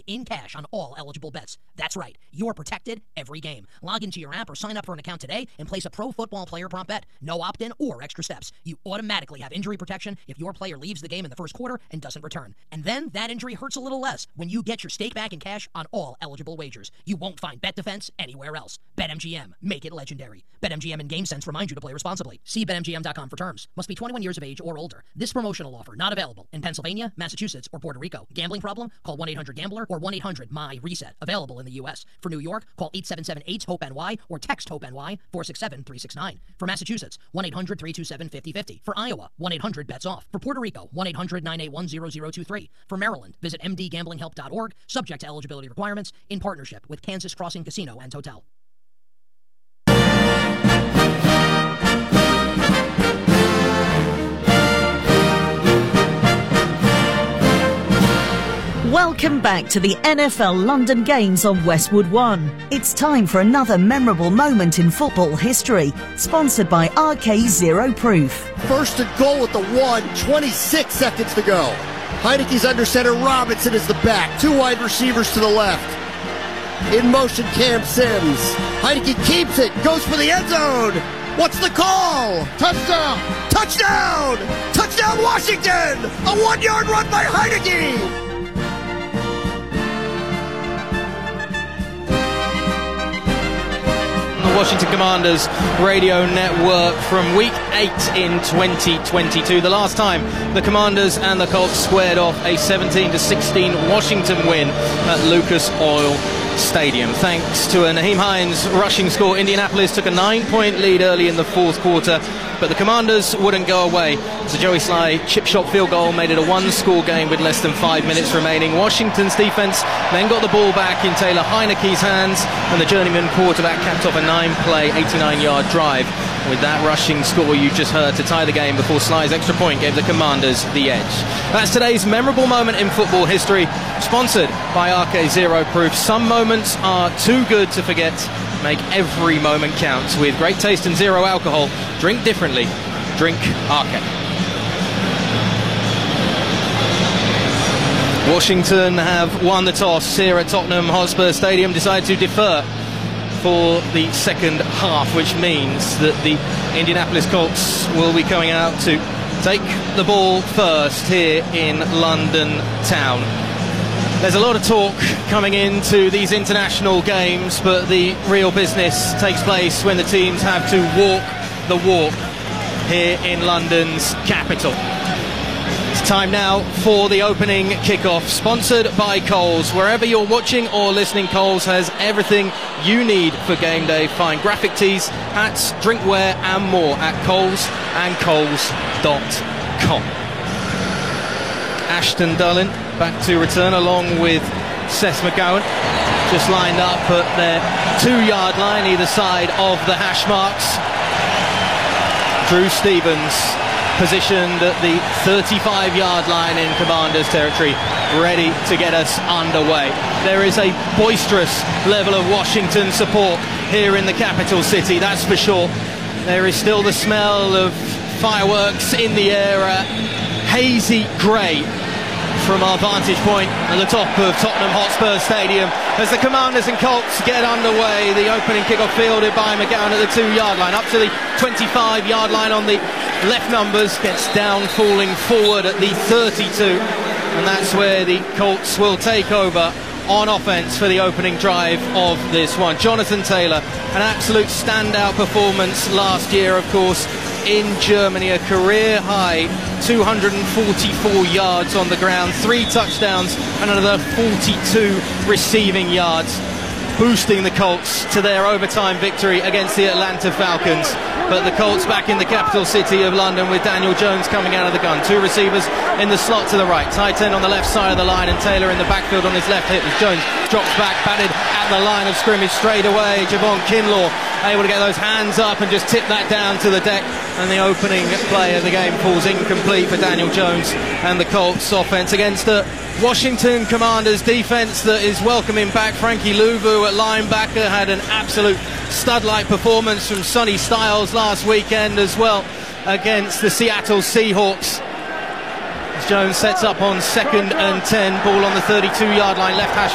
in cash on all eligible bets. That's right, you're protected every game. Log into your app or sign up for an account today and place a pro football player prop bet. No opt-in or extra steps. You automatically have injury protection if your player leaves the game in the first quarter and doesn't return. And then that injury hurts a little less when you get your stake back in cash on all eligible wagers. You won't find Bet Defense anywhere else. BetMGM. Make it legendary. BetMGM and GameSense remind you to play responsibly. See BetMGM.com for terms. Must be 21 years of age or older. This promotional offer not available in Pennsylvania, Massachusetts, or Puerto Rico. Gambling problem? Call 1-800-GAMBLER or 1-800-MY-RESET. Available in the U.S. For New York, call 877-8-HOPE-NY or text HOPE-NY 467-369. For Massachusetts, 1-800-327-5050. For Iowa, 1-800-BETS-OFF. For Puerto Rico, 1-800-981-0023. For Maryland, visit mdgamblinghelp.org. Subject to eligibility requirements. In partnership with Kansas Crossing Casino and Hotel. Welcome back to the NFL London Games on Westwood One. It's time for another memorable moment in football history, sponsored by RK Zero Proof. First and goal at the 1, 26 seconds to go. Heineke's under center, Robinson is the back, 2 wide receivers to the left. In motion, Cam Sims. Heineke keeps it, goes for the end zone. What's the call? Touchdown! Touchdown! Touchdown, Washington! A 1-yard run by Heineke! Washington Commanders radio network from week 8 in 2022. The last time the Commanders and the Colts squared off a 17-16 Washington win at Lucas Oil Stadium. Thanks to a Nyheim Hines rushing score, Indianapolis took a 9-point lead early in the fourth quarter, but the Commanders wouldn't go away. So Joey Sly chip shot field goal made it a 1-score game with less than 5 minutes remaining. Washington's defense then got the ball back in Taylor Heineke's hands, and the journeyman quarterback capped off a 9-play, 89-yard drive with that rushing score you just heard to tie the game before Sly's extra point gave the Commanders the edge. That's today's memorable moment in football history, sponsored by RK Zero Proof. Some moments are too good to forget. Make every moment count. With great taste and zero alcohol, drink differently. Drink RK. Washington have won the toss here at Tottenham Hotspur Stadium, decided to defer for the second half, which means that the Indianapolis Colts will be coming out to take the ball first here in London town. There's a lot of talk coming into these international games, but the real business takes place when the teams have to walk the walk here in London's capital. It's time now for the opening kickoff, sponsored by Coles. Wherever you're watching or listening, Coles has everything you need for game day. Find graphic tees, hats, drinkware and more at Coles and Coles.com. Ashton Dulin back to return along with Seth McGowan, just lined up at their 2-yard line either side of the hash marks. Drew Stevens positioned at the 35-yard line in Commanders territory, ready to get us underway. There is a boisterous level of Washington support here in the capital city, that's for sure. There is still the smell of fireworks in the air, hazy grey from our vantage point at the top of Tottenham Hotspur Stadium as the Commanders and Colts get underway. The opening kickoff fielded by McGowan at the 2-yard line, up to the 25-yard line on the left numbers, gets down falling forward at the 32, and that's where the Colts will take over on offense for the opening drive of this one. Jonathan Taylor, an absolute standout performance last year, of course, in Germany, a career high 244 yards on the ground, 3 touchdowns and another 42 receiving yards, boosting the Colts to their overtime victory against the Atlanta Falcons. But the Colts back in the capital city of London with Daniel Jones coming out of the gun. 2 receivers in the slot to the right, tight end on the left side of the line, and Taylor in the backfield on his left hip as Jones drops back, batted at the line of scrimmage straight away. Javon Kinlaw able to get those hands up and just tip that down to the deck, and the opening play of the game falls incomplete for Daniel Jones and the Colts offense against the Washington Commanders defense that is welcoming back Frankie Louvu at linebacker. Had an absolute stud-like performance from Sonny Styles last weekend as well against the Seattle Seahawks. As Jones sets up on 2nd and 10, ball on the 32-yard line, left hash